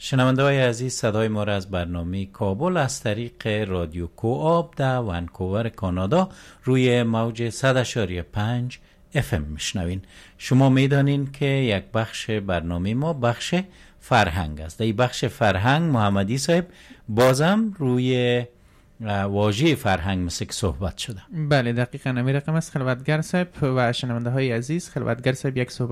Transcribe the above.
شنونده های عزیز، صدای ما را از برنامه کابل از طریق رادیو کوآب در ونکوور کانادا روی موج 100.5 FM میشنوین. شما میدانین که یک بخش برنامه ما بخش فرهنگ است. در این بخش فرهنگ محمدی صاحب بازم روی واژه فرهنگ مثل که صحبت شده. بله دقیقاً همین رقم است خلوتگر صاحب و شنونده های عزیز. خلوتگر صاحب یک صحبت